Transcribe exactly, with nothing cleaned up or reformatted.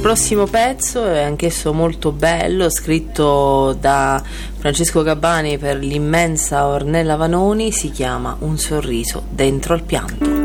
prossimo pezzo è anch'esso molto bello, scritto da Francesco Gabbani per l'immensa Ornella Vanoni, si chiama Un sorriso dentro al pianto.